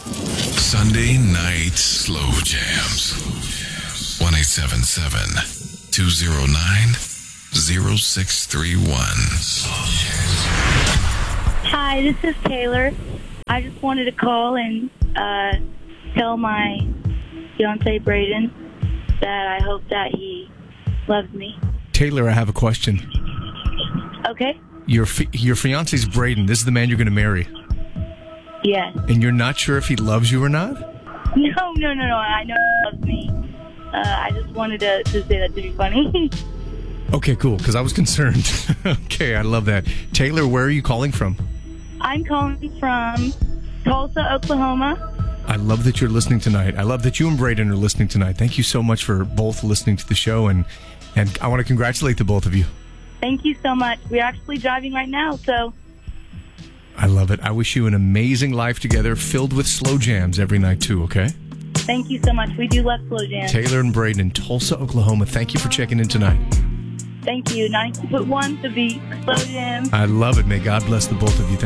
Sunday night slow jams. 1-877-209-0631. Hi, this is Taylor. I just wanted to call and tell my fiance Braden that I hope that he loves me. Taylor, I have a question. Okay? Your fiance's Braden. This is the man you're going to marry. Yes. And you're not sure if he loves you or not? No. I know he loves me. I just wanted to say that to be funny. Okay, cool, because I was concerned. Okay, I love that. Taylor, where are you calling from? I'm calling from Tulsa, Oklahoma. I love that you're listening tonight. I love that you and Braden are listening tonight. Thank you so much for both listening to the show, and I want to congratulate the both of you. Thank you so much. We're actually driving right now, so... I love it. I wish you an amazing life together, filled with slow jams every night, too, okay? Thank you so much. We do love slow jams. Taylor and Braden in Tulsa, Oklahoma. Thank you for checking in tonight. Thank you. 92.1 to be slow jams. I love it. May God bless the both of you.